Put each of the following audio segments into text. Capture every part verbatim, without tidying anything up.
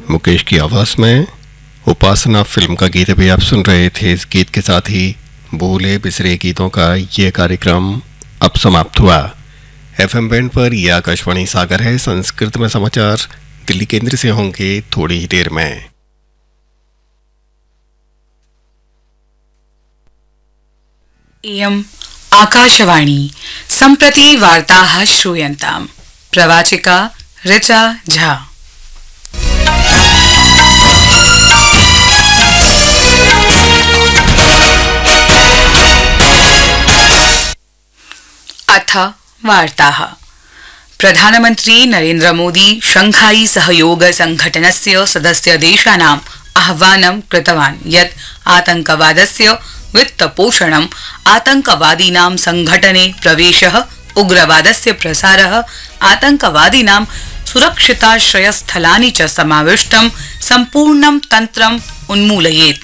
मुकेश की आवाज में उपासना फिल्म का गीत भी आप सुन रहे थे। इस गीत के साथ ही भूले बिसरे गीतों का ये कार्यक्रम अब समाप्त हुआ। एफएम बैंड पर यह आकाशवाणी सागर है। संस्कृत में समाचार दिल्ली केंद्र से होंगे थोड़ी ही देर में। इयम् आकाशवाणी सम्प्रति वार्ताः श्रूयन्ताम्। प्रवाचिका ऋचा झा। अथ वार्ताः। प्रधानमन्त्री नरेन्द्र मोदी शंघाई सहयोग संघटनस्य सदस्य देशानाम् आह्वानं कृतवान् यत् आतंकवादस्य वित्तपोषणम्, आतंकवादीनां संघटने प्रवेशः, उग्रवादस्य प्रसारः, आतंकवादीनां सुरक्षिताश्रयस्थलानि च समाविष्टं सम्पूर्णं तन्त्रम् उन्मूलयेत्।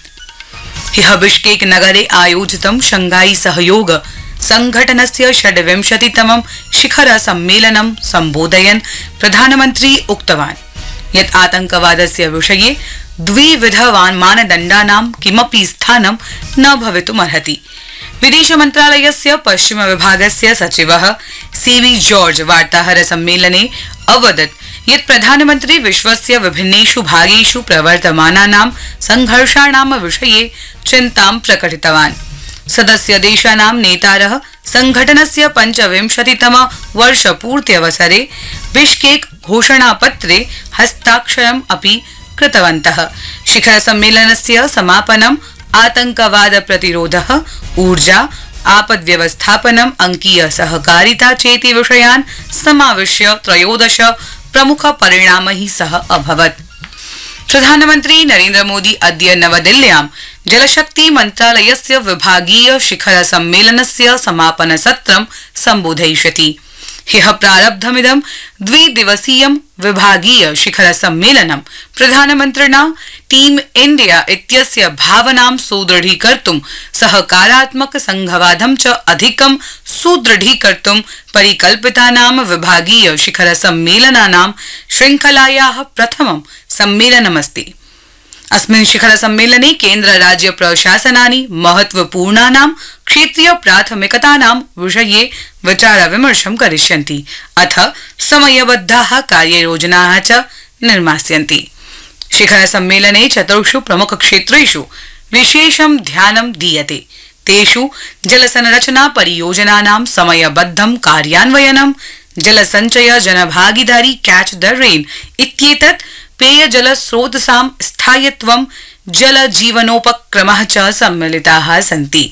ह्यः बिश्केक नगरे आयोजितं शंघाई सहयोग संघटनस्य षड्विंशतितमं शिखर सम्मेलनं सम्बोधयन् प्रधानमन्त्री उक्तवान् यत् आतंकवादस्य विषये द्विविध मानदण्डानां किमपि स्थानं न भवितुमर्हति। विदेश मन्त्रालयस्य पश्चिम विभागस्य सचिवः सीवी जॉर्ज वार्ताहर सम्मेलने अवदत् यत् प्रधानमन्त्री विश्वस्य विभिन्नेषु भागेषु प्रवर्तमानानां संघर्षाणां विषये चिन्तां प्रकटितवान्। सदस्य देशानां नेतारः संघटनस्य पंचविंशतितम वर्षपूर्त्यवसरे बिश्केक घोषणापत्रे हस्ताक्षरम् अपि कृतवन्तः। शिखर सम्मेलनस्य समापनम् आतंकवाद प्रतिरोधः, ऊर्जा, आपद व्यवस्थापनम्, अंकीय सहकारिता चेति विषयान् समाविश्य त्रयोदश प्रमुख परिणामैः सह अभवत्। प्रधानमन्त्री नरेन्द्र मोदी अद्य नवदिल्ल्यां जलशक्ति मन्त्रालयस्य विभागीय शिखर सम्मेलनस्य समापन सत्रं सम्बोधयिष्यति। ह्यः प्रारब्धमिदं द्विदिवसीयं विभागीय शिखर सम्मेलनं प्रधानमन्त्रिणा टीम इंडिया इत्यस्य भावनां सुदृढीकर्तुं, सहकारात्मक संघवादं च अधिकं सुदृढीकर्तुं परिकल्पितानां विभागीय शिखर सम्मेलनानां श्रृंखलायाः प्रथमं सम्मेलनमस्ति। अस्मिन् शिखर सम्मेलने केन्द्र राज्य प्रशासनानि महत्वपूर्णानां क्षेत्रीय प्राथमिकतानां विषये विचार विमर्शं करिष्यन्ति, अथ समयबद्धाः कार्ययोजनाः च निर्मास्यन्ति। शिखर सम्मेलने चतुर्षु प्रमुख क्षेत्रेषु विशेषं ध्यानं दीयते। तेषु जलसंरचना परियोजनानां समयबद्धं कार्यान्वयनं, जलसञ्चय जनभागीदारी कैच द रेन इत्येतत्, पेयजल स्रोतसां स्थायित्वं, जल जीवनोपक्रमः च सम्मिलिताः सन्ति।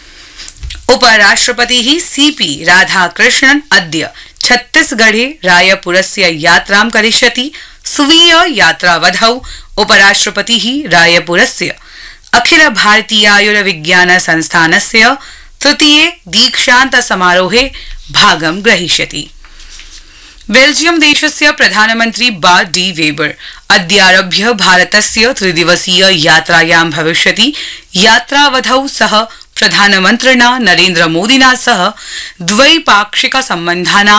उपराष्ट्रपतिः सीपी राधाकृष्णन् अद्य छत्तीसगढ़े रायपुरस्य यात्रां करिष्यति। स्वीय यात्रावधौ उपराष्ट्रपतिः रायपुरस्य अखिल भारतीयायुर्विज्ञान संस्थानस्य तृतीये दीक्षान्त समारोहे भागं ग्रहीष्यति। बेल्जियम देशस्य प्रधानमन्त्री बार्ट डी वेबर अद्यारभ्य भारतस्य त्रिदिवसीय यात्रायां भविष्यति। यात्रावधौ सः प्रधानमन्त्रिणा नरेन्द्र मोदिना सह द्वैपाक्षिक सम्बन्धानां